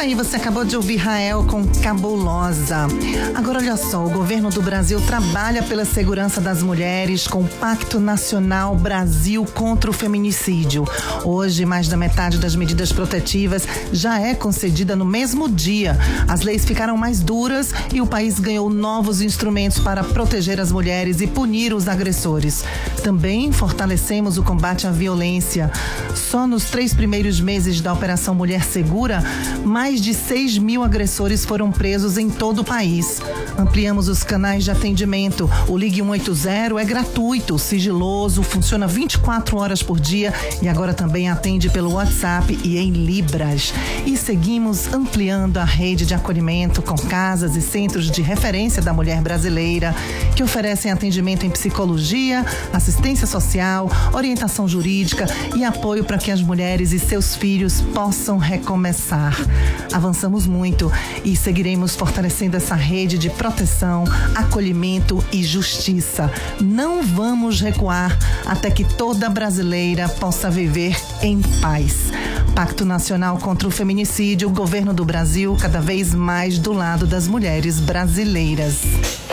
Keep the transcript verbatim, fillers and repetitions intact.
aí você acabou de ouvir Rael com Cabulosa. Agora olha só, o governo do Brasil trabalha pela segurança das mulheres com o Pacto Nacional Brasil contra o Feminicídio. Hoje, mais da metade das medidas protetivas já é concedida no mesmo dia. As leis ficaram mais duras e o país ganhou novos instrumentos para proteger as mulheres e punir os agressores. Também fortalecemos o combate à violência. Só nos três primeiros meses da Operação Mulher Segura, mais de seis mil agressores foram presos em todo o país. Ampliamos os canais de atendimento. O Ligue um oito zero é gratuito, sigiloso, funciona vinte e quatro horas por dia e agora também atende pelo WhatsApp e em Libras. E seguimos ampliando a rede de acolhimento com casas e centros de referência da mulher brasileira, que oferecem atendimento em psicologia, assistência social, orientação jurídica e apoio para que as mulheres e seus filhos possam recomeçar. Avançamos muito e seguiremos fortalecendo essa rede de proteção, acolhimento e justiça. Não vamos recuar até que toda brasileira possa viver em paz. Pacto Nacional contra o Feminicídio, o governo do Brasil cada vez mais do lado das mulheres brasileiras.